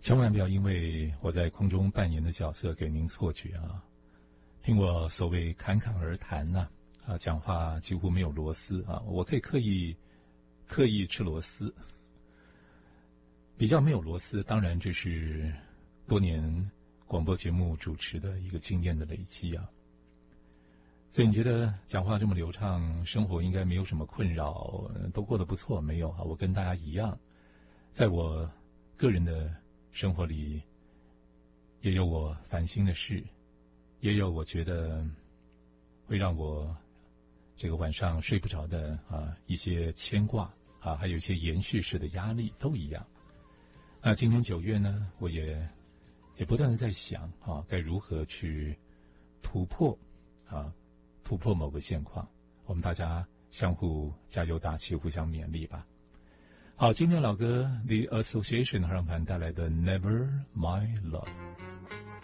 千万不要因为我在空中扮演的角色给您错觉啊！听我所谓侃侃而谈呐，讲话几乎没有螺丝啊！我可以刻意吃螺丝，比较没有螺丝，当然这是多年广播节目主持的一个经验的累积啊。所以你觉得讲话这么流畅，生活应该没有什么困扰，都过得不错？没有啊，我跟大家一样，在我个人的生活里，也有我烦心的事，也有我觉得会让我这个晚上睡不着的一些牵挂还有一些延续式的压力，都一样。那今年9月呢，我也不断的在想该如何去突破某个现况，我们大家相互加油打气，互相勉励吧。好，今天老歌 The Association 合唱团带来的 Never My Love。